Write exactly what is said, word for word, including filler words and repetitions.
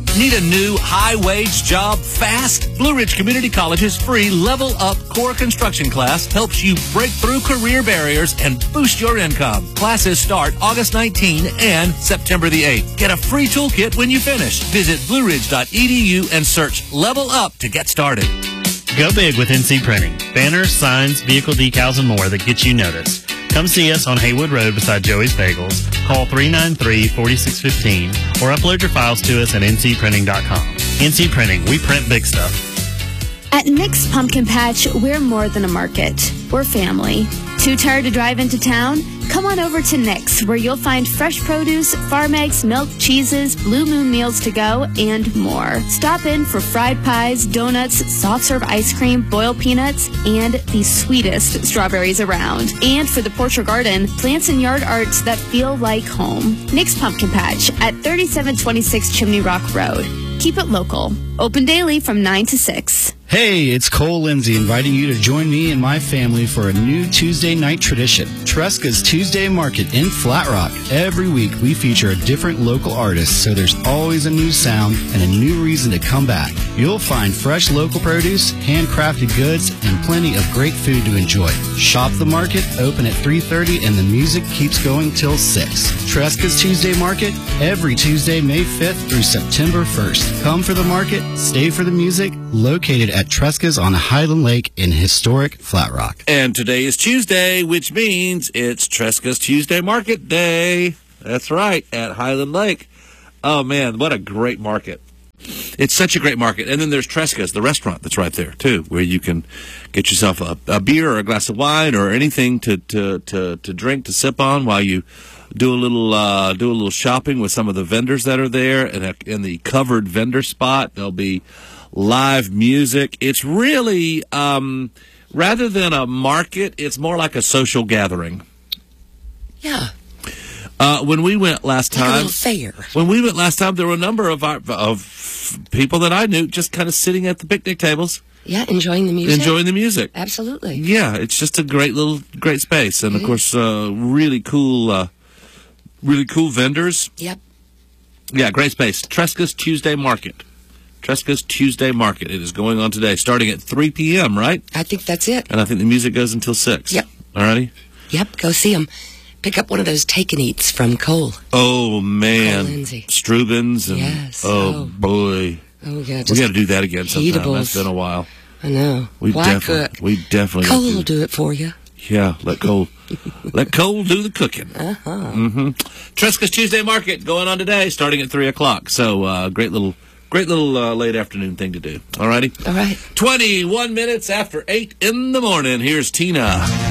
Need a new high-wage job fast? Blue Ridge Community College's free Level Up Core Construction class helps you break through career barriers and boost your income. Classes start August nineteenth and September the eighth. Get a free toolkit when you finish. Visit blue ridge dot e d u and search Level Up to get started. Go big with N C Printing. Banners, signs, vehicle decals, and more that get you noticed. Come see us on Haywood Road beside Joey's Bagels. Call three nine three, four six one five or upload your files to us at n c printing dot com. N C Printing, we print big stuff. At Nick's Pumpkin Patch, we're more than a market. We're family. Too tired to drive into town? Come on over to Nick's, where you'll find fresh produce, farm eggs, milk, cheeses, Blue Moon meals to go, and more. Stop in for fried pies, donuts, soft serve ice cream, boiled peanuts, and the sweetest strawberries around. And for the porch or garden, plants and yard arts that feel like home. Nick's Pumpkin Patch at thirty-seven twenty-six Chimney Rock Road. Keep it local. Open daily from nine to six. Hey, it's Cole Lindsay inviting you to join me and my family for a new Tuesday night tradition, Tresca's Tuesday Market in Flat Rock. Every week we feature a different local artist, so there's always a new sound and a new reason to come back. You'll find fresh local produce, handcrafted goods, and plenty of great food to enjoy. Shop the market, open at three thirty, and the music keeps going till six. Tresca's Tuesday Market, every Tuesday, May fifth through September first. Come for the market, stay for the music, located at Tresca's on Highland Lake in historic Flat Rock. And today is Tuesday, which means it's Tresca's Tuesday Market Day. That's right, at Highland Lake. Oh, man, what a great market. It's such a great market. And then there's Tresca's, the restaurant that's right there, too, where you can get yourself a, a beer or a glass of wine or anything to, to, to, to drink, to sip on while you do a little uh, do a little shopping with some of the vendors that are there. And in the covered vendor spot, there'll be live music. It's really, um, rather than a market, it's more like a social gathering. Yeah. Uh, when we went last like time, a little fair. When we went last time, there were a number of our, of people that I knew just kind of sitting at the picnic tables. Yeah, enjoying the music. Enjoying the music. Absolutely. Yeah, it's just a great little, great space. And, mm-hmm. of course, uh, really cool, uh, really cool vendors. Yep. Yeah, great space. Tresca's Tuesday Market. Tresca's Tuesday Market. It is going on today, starting at three p.m., right? I think that's it. And I think the music goes until six. Yep. All righty? Yep, go see them. Pick up one of those take and eats from Cole. Oh, man. Cole Lindsay. Strubens. And, yes. Oh, oh. boy. Oh, yeah. We got to do that again sometime. Eatables. It's been a while. I know. We Why definitely, cook? We definitely. Cole do will do it for you. Yeah, let Cole, let Cole do the cooking. Uh-huh. Mm-hmm. Tresca's Tuesday Market going on today, starting at three o'clock. So, uh, great little, great little uh, late afternoon thing to do. All righty? All right. twenty-one minutes after eight in the morning. Here's Tina.